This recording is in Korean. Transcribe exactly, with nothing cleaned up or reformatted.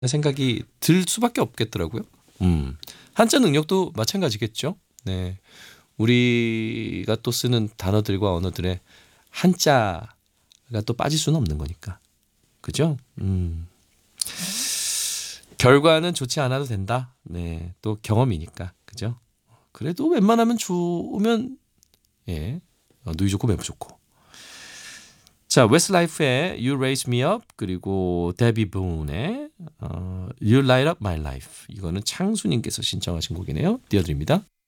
생각이 들 수밖에 없겠더라고요. 음. 한자 능력도 마찬가지겠죠. 네. 우리가 또 쓰는 단어들과 언어들의 한자가 또 빠질 수는 없는 거니까. 그죠? 음. 결과는 좋지 않아도 된다. 네. 또 경험이니까. 그죠? 그래도 웬만하면 좋으면 예. 어, 누이 좋고 매부 좋고. 자, 웨스트라이프의 You Raise Me Up 그리고 데비 분의 어, You Light Up My Life 이거는 창수님께서 신청하신 곡이네요. 띄워드립니다.